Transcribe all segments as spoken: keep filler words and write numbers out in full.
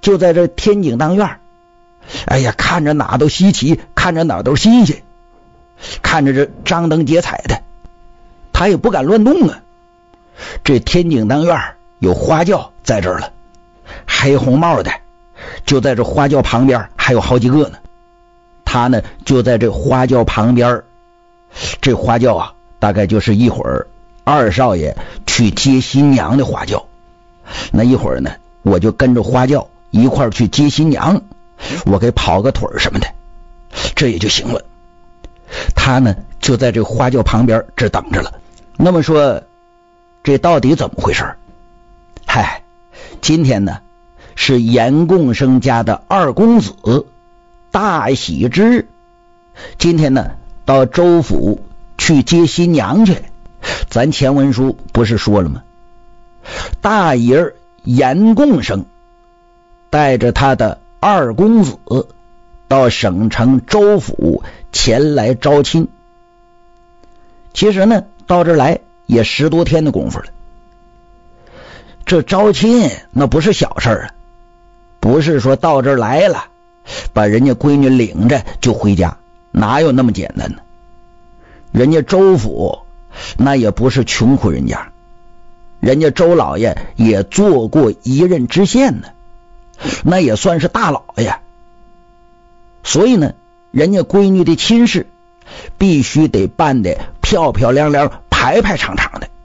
就在这天井当院，哎呀，看着哪都稀奇，看着哪都新鲜，看着这张灯结彩的，他也不敢乱动啊。这天井当院有花轿在这儿了，黑红帽的就在这花轿旁边还有好几个呢。他呢就在这花轿旁边，这花轿啊大概就是一会儿二少爷去接新娘的花轿，那一会儿呢我就跟着花轿一块儿去接新娘，我给跑个腿什么的，这也就行了。他呢就在这花轿旁边这等着了。那么说这到底怎么回事？嗨，今天呢是严贡生家的二公子大喜之日，今天呢到州府去接新娘去。咱前文书不是说了吗？大爷严贡生带着他的二公子到省城州府前来招亲。其实呢到这儿来也十多天的功夫了。这招亲那不是小事啊，不是说到这儿来了把人家闺女领着就回家，哪有那么简单呢？人家州府那也不是穷苦人家，人家周老爷也做过一任知县呢，那也算是大佬呀。所以呢人家闺女的亲事必须得办得漂漂亮亮排排场场的。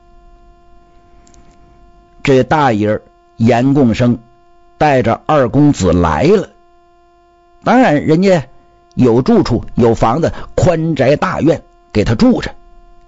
这大爷严贡生带着二公子来了，当然人家有住处有房子，宽宅大院给他住着，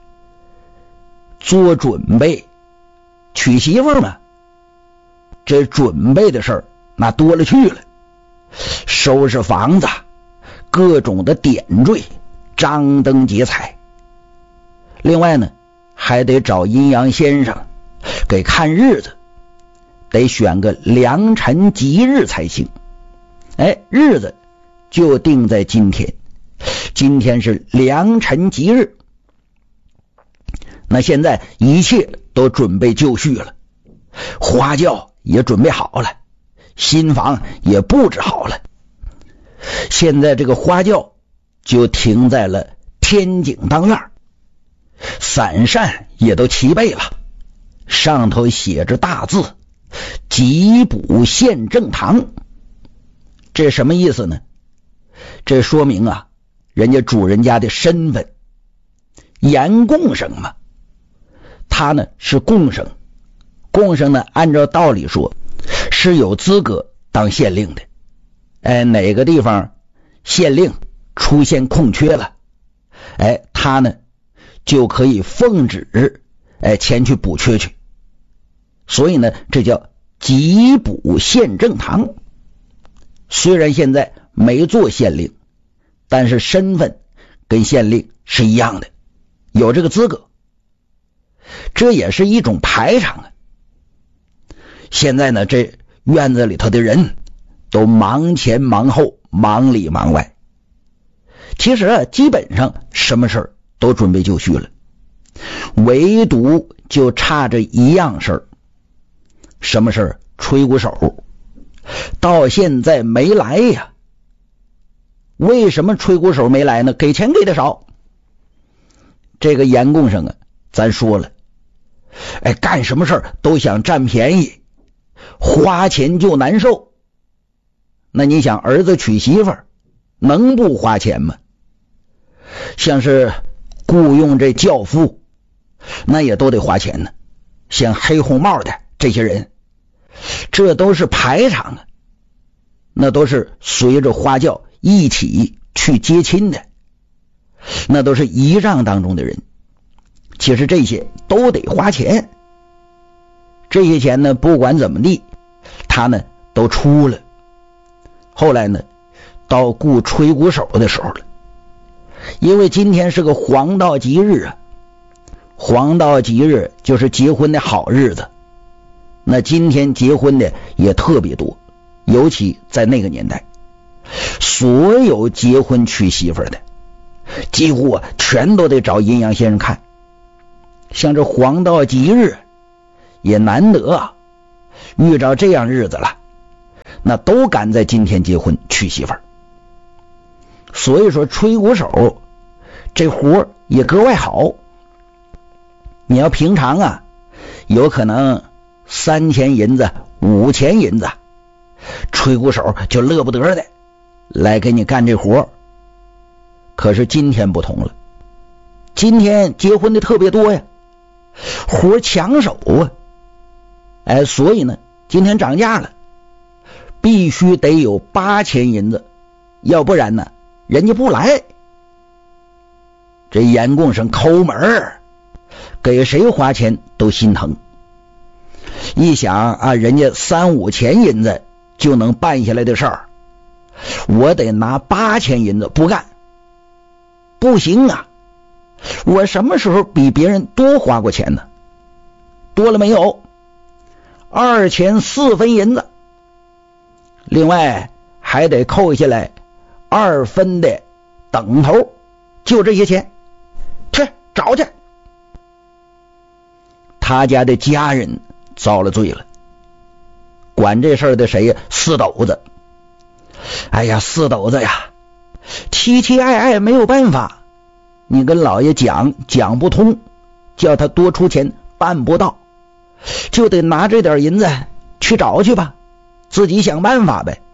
做准备娶媳妇嘛。这准备的事儿那多了去了，收拾房子，各种的点缀，张灯结彩。另外呢还得找阴阳先生给看日子，得选个良辰吉日才行。哎，日子就定在今天，今天是良辰吉日。那现在一切都准备就绪了，花轿也准备好了，新房也布置好了。现在这个花轿就停在了天井当院，伞扇也都齐备了，上头写着大字吉补县正堂。这什么意思呢？这说明啊人家主人家的身份，严贡生嘛，他呢是贡生，贡生呢按照道理说是有资格当县令的。哎，哪个地方县令出现空缺了，哎，他呢就可以奉旨哎前去补缺去。所以呢这叫吉补县正堂。虽然现在没做县令，但是身份跟县令是一样的，有这个资格，这也是一种排场啊。现在呢这院子里头的人都忙前忙后，忙里忙外。其实啊基本上什么事儿都准备就绪了，唯独就差着一样事儿。什么事儿？吹鼓手到现在没来呀。为什么吹鼓手没来呢？给钱给的少。这个严贡生啊咱说了，哎，干什么事儿都想占便宜，花钱就难受。那你想儿子娶媳妇儿能不花钱吗？像是雇佣这轿夫那也都得花钱呢，像黑红帽的这些人，这都是排场啊，那都是随着花轿一起去接亲的，那都是仪仗当中的人。其实这些都得花钱，这些钱呢不管怎么地他呢都出了。后来呢到雇吹鼓手的时候了，因为今天是个黄道吉日啊，黄道吉日就是结婚的好日子，那今天结婚的也特别多，尤其在那个年代，所有结婚娶媳妇的几乎啊全都得找阴阳先生看。像这黄道吉日也难得啊，遇着这样日子了，那那都赶在今天结婚娶媳妇儿。所以说吹鼓手这活也格外好。你要平常啊，有可能三千银子五千银子，吹鼓手就乐不得的来给你干这活。可是今天不同了，今天结婚的特别多呀，活抢手啊。哎，所以呢今天涨价了，必须得有八千银子，要不然呢人家不来。这严贡生抠门儿，给谁花钱都心疼。一想啊，人家三五千银子就能办下来的事儿，我得拿八千银子不干，不行啊！我什么时候比别人多花过钱呢？多了没有？二钱四分银子，另外还得扣下来二分的等头，就这些钱，去找去。他家的家人遭了罪了，管这事儿的谁呀？四斗子。哎呀，四斗子呀，期期爱爱没有办法，你跟老爷讲讲不通，叫他多出钱办不到，就得拿这点银子去找去吧，自己想办法呗。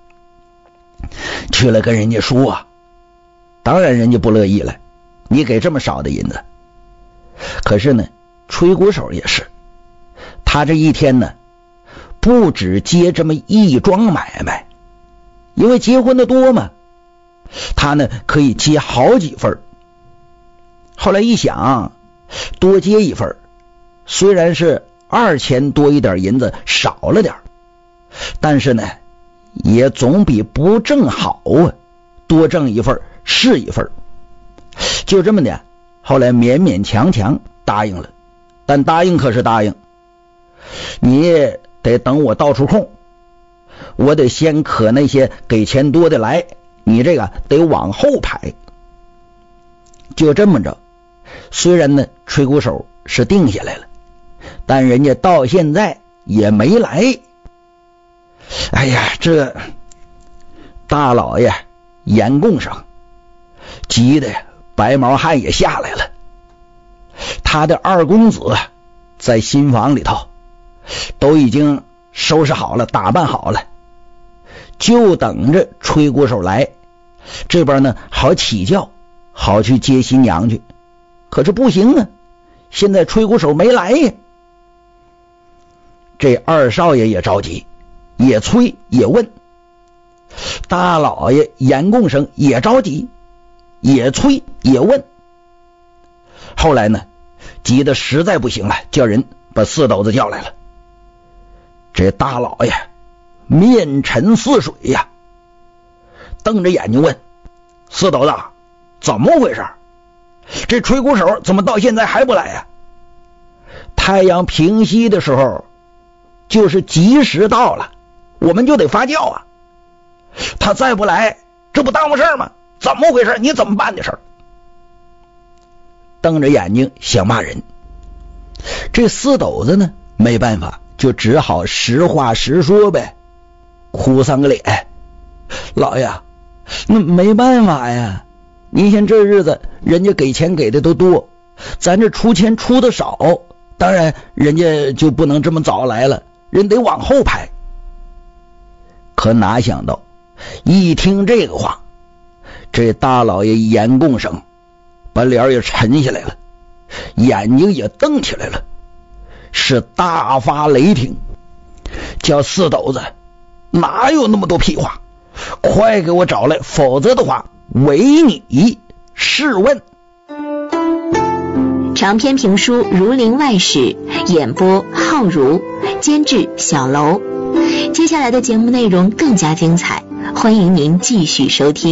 去了跟人家说啊，当然人家不乐意了，你给这么少的银子。可是呢吹鼓手也是，他这一天呢不只接这么一桩买卖，因为结婚的多嘛，他呢可以接好几份。后来一想，多接一份虽然是二钱多一点银子少了点，但是呢也总比不挣好啊，多挣一份是一份。就这么的，后来勉勉强强答应了。但答应可是答应，你得等我倒出空，我得先可那些给钱多的来，你这个得往后排。就这么着，虽然呢吹鼓手是定下来了，但人家到现在也没来。哎呀，这大老爷严贡生急得白毛汗也下来了。他的二公子在新房里头都已经收拾好了，打扮好了，就等着吹鼓手来，这边呢好起轿，好去接新娘去。可是不行啊，现在吹鼓手没来呀。这二少爷也着急，也催也问，大老爷严贡生也着急，也催也问。后来呢急得实在不行了，叫人把四斗子叫来了。这大老爷面沉似水呀，瞪着眼睛问，四斗子怎么回事？这吹鼓手怎么到现在还不来呀？太阳平息的时候就是吉时到了，我们就得发酵啊，他再不来这不耽误事吗？怎么回事？你怎么办的事？瞪着眼睛想骂人。这四斗子呢没办法，就只好实话实说呗，哭丧个脸。老爷，那没办法呀，您看这日子人家给钱给的都多，咱这出钱出的少，当然人家就不能这么早来了，人得往后排。可哪想到一听这个话，这大老爷严贡生把脸也沉下来了，眼睛也瞪起来了，是大发雷霆，叫四斗子哪有那么多屁话，快给我找来，否则的话唯你是问。 长篇评书《儒林外史》，演播浩如，监制小楼。接下来的节目内容更加精彩，欢迎您继续收听。